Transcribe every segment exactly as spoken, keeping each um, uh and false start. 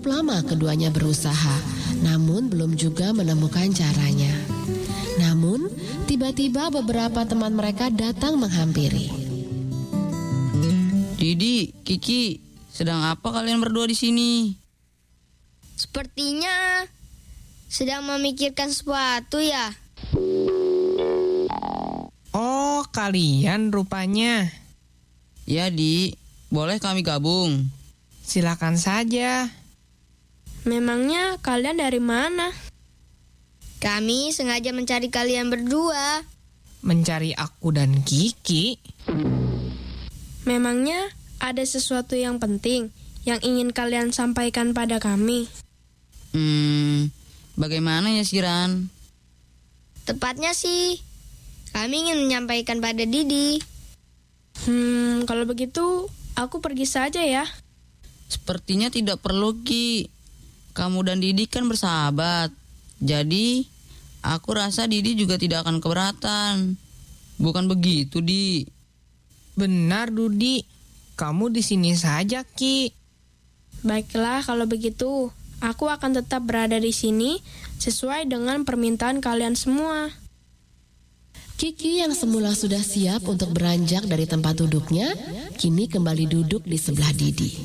Cukup lama keduanya berusaha, namun belum juga menemukan caranya. Namun, tiba-tiba beberapa teman mereka datang menghampiri. Didi, Kiki, sedang apa kalian berdua di sini? Sepertinya sedang memikirkan sesuatu ya. Oh, kalian rupanya. Ya, Di, boleh kami gabung? Silakan saja. Memangnya kalian dari mana? Kami sengaja mencari kalian berdua. Mencari aku dan Kiki? Memangnya ada sesuatu yang penting yang ingin kalian sampaikan pada kami? Hmm, bagaimana ya Siran? Tepatnya sih, kami ingin menyampaikan pada Didi. Hmm, kalau begitu aku pergi saja ya. Sepertinya tidak perlu, Ki. Kamu dan Didi kan bersahabat. Jadi, aku rasa Didi juga tidak akan keberatan. Bukan begitu, Di? Benar, Dudi. Kamu di sini saja, Ki. Baiklah, kalau begitu, aku akan tetap berada di sini sesuai dengan permintaan kalian semua. Kiki yang semula sudah siap untuk beranjak dari tempat duduknya, kini kembali duduk di sebelah Didi.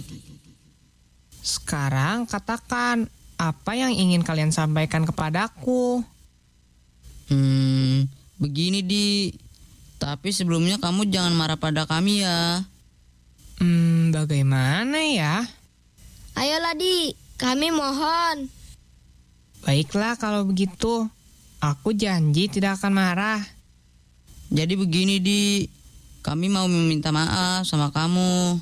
Sekarang katakan, apa yang ingin kalian sampaikan kepadaku? Hmm, begini, Di. Tapi sebelumnya kamu jangan marah pada kami ya. Hmm, bagaimana ya? Ayolah Di, kami mohon. Baiklah kalau begitu. Aku janji tidak akan marah. Jadi begini, Di. Kami mau meminta maaf sama kamu.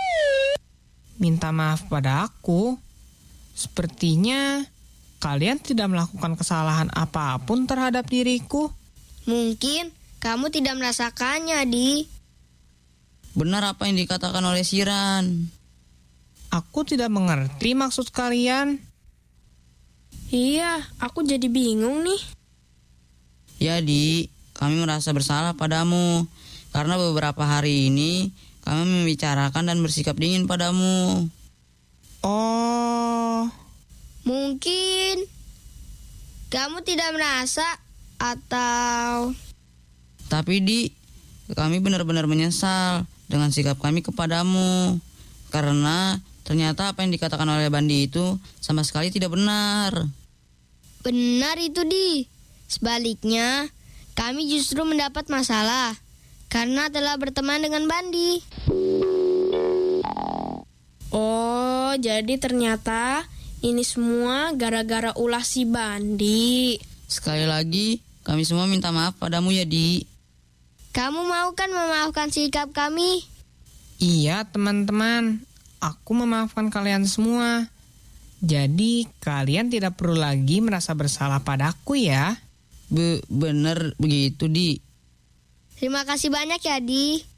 Minta maaf pada aku? Sepertinya kalian tidak melakukan kesalahan apapun terhadap diriku. Mungkin kamu tidak merasakannya, Di. Benar apa yang dikatakan oleh Siran. Aku tidak mengerti maksud kalian. Iya, aku jadi bingung nih. Ya, Di. Kami merasa bersalah padamu. Karena beberapa hari ini kami membicarakan dan bersikap dingin padamu. Oh, Mungkin kamu tidak merasa atau... Tapi, Di, kami benar-benar menyesal dengan sikap kami kepadamu. Karena ternyata apa yang dikatakan oleh Bandi itu sama sekali tidak benar. Benar itu, Di. Sebaliknya, kami justru mendapat masalah karena telah berteman dengan Bandi. Oh, jadi ternyata ini semua gara-gara ulah si Bandi. Sekali lagi, kami semua minta maaf padamu ya, Di. Kamu mau kan memaafkan sikap kami? iya teman-teman. Aku memaafkan kalian semua. Jadi kalian tidak perlu lagi merasa bersalah padaku ya. Be- benar begitu, Di. Terima kasih banyak ya, Di.